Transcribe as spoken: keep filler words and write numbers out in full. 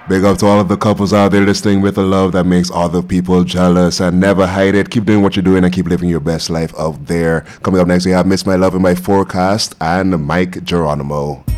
Big up to all of the couples out there listening with a love that makes other people jealous, and never hide it. Keep doing what you're doing and keep living your best life out there. Coming up next, we have Miss My Love in My Forecast and Mike Geronimo.